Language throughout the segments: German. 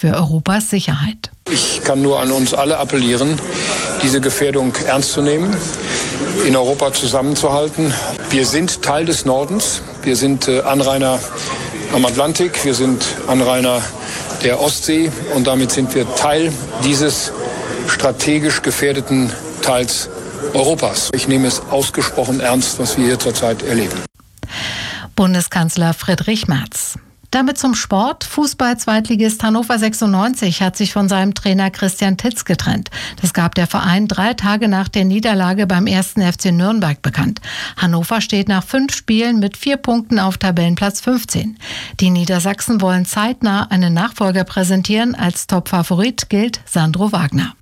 für Europas Sicherheit. Ich kann nur an uns alle appellieren, diese Gefährdung ernst zu nehmen, in Europa zusammenzuhalten. Wir sind Teil des Nordens, wir sind Anrainer am Atlantik, wir sind Anrainer der Ostsee und damit sind wir Teil dieses strategisch gefährdeten Teils Europas. Ich nehme es ausgesprochen ernst, was wir hier zurzeit erleben. Bundeskanzler Friedrich Merz. Damit zum Sport. Fußball-Zweitligist Hannover 96 hat sich von seinem Trainer Christian Titz getrennt. Das gab der Verein 3 Tage nach der Niederlage beim 1. FC Nürnberg bekannt. Hannover steht nach 5 Spielen mit 4 Punkten auf Tabellenplatz 15. Die Niedersachsen wollen zeitnah einen Nachfolger präsentieren. Als Top-Favorit gilt Sandro Wagner.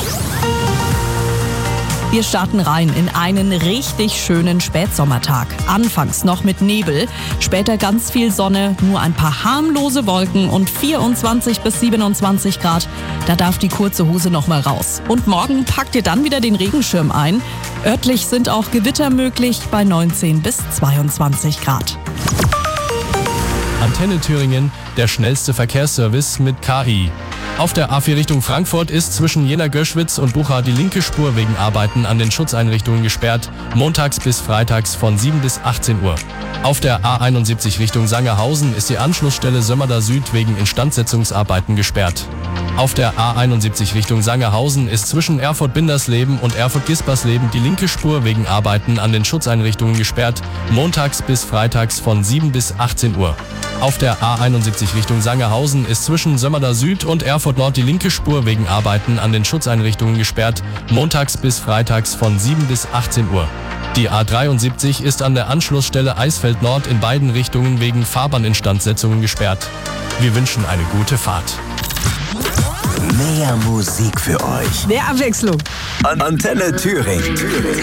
Wir starten rein in einen richtig schönen Spätsommertag. Anfangs noch mit Nebel, später ganz viel Sonne, nur ein paar harmlose Wolken und 24 bis 27 Grad. Da darf die kurze Hose noch mal raus. Und morgen packt ihr dann wieder den Regenschirm ein. Örtlich sind auch Gewitter möglich bei 19 bis 22 Grad. Antenne Thüringen, der schnellste Verkehrsservice mit KI. Auf der A4 Richtung Frankfurt ist zwischen Jena-Göschwitz und Bucha die linke Spur wegen Arbeiten an den Schutzeinrichtungen gesperrt, montags bis freitags von 7 bis 18 Uhr. Auf der A71 Richtung Sangerhausen ist die Anschlussstelle Sömmerda Süd wegen Instandsetzungsarbeiten gesperrt. Auf der A71 Richtung Sangerhausen ist zwischen Erfurt-Bindersleben und Erfurt-Gispersleben die linke Spur wegen Arbeiten an den Schutzeinrichtungen gesperrt, montags bis freitags von 7 bis 18 Uhr. Auf der A71 Richtung Sangerhausen ist zwischen Sömmerda Süd und Erfurt Nord die linke Spur wegen Arbeiten an den Schutzeinrichtungen gesperrt, montags bis freitags von 7 bis 18 Uhr. Die A73 ist an der Anschlussstelle Eisfeld Nord in beiden Richtungen wegen Fahrbahninstandsetzungen gesperrt. Wir wünschen eine gute Fahrt. Mehr Musik für euch. Mehr Abwechslung. Antenne Thüringen.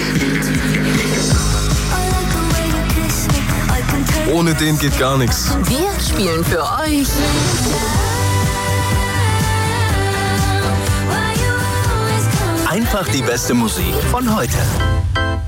Ohne den geht gar nichts. Wir spielen für euch Einfach die beste Musik von heute.